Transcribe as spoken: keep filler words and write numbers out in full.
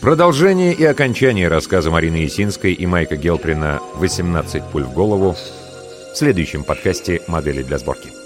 Продолжение и окончание рассказа Марины Есинской и Майка Гелприна «восемнадцать пуль в голову» в следующем подкасте «Модели для сборки».